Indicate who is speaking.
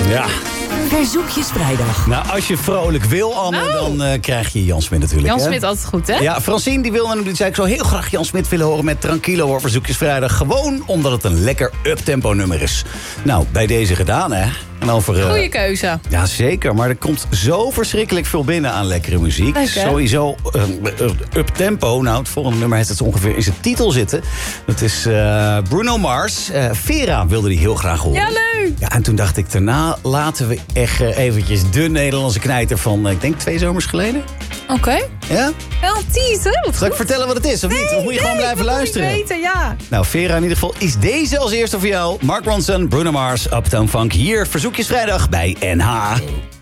Speaker 1: Ja.
Speaker 2: Verzoekjesvrijdag.
Speaker 1: Nou, als je vrolijk wil, Anne, dan krijg je Jan Smit natuurlijk.
Speaker 3: Jan Smit altijd goed, hè?
Speaker 1: Ja, Francine die wilde, die zei ik zou heel graag Jan Smit willen horen met Tranquilo hoor, Verzoekjesvrijdag. Gewoon omdat het een lekker up-tempo nummer is. Nou, bij deze gedaan, hè. En over,
Speaker 3: Goeie keuze.
Speaker 1: Ja, zeker. Maar er komt zo verschrikkelijk veel binnen aan lekkere muziek.
Speaker 3: Leuk,
Speaker 1: sowieso up-tempo. Nou, het volgende nummer heeft het ongeveer in zijn titel zitten. Dat is Bruno Mars. Vera wilde die heel graag horen.
Speaker 3: Ja, leuk.
Speaker 1: Ja, en toen dacht ik, daarna laten we echt eventjes de Nederlandse knijter van, ik denk 2 zomers geleden.
Speaker 3: Oké.
Speaker 1: Ja?
Speaker 3: Wel een teaser.
Speaker 1: Zal ik vertellen wat het is, of niet? Of moet je gewoon blijven luisteren?
Speaker 3: Weten, ja.
Speaker 1: Nou, Vera, in ieder geval is deze als eerste voor jou. Mark Ronson, Bruno Mars, Uptown Funk. Hier, Verzoekjesvrijdag bij NH.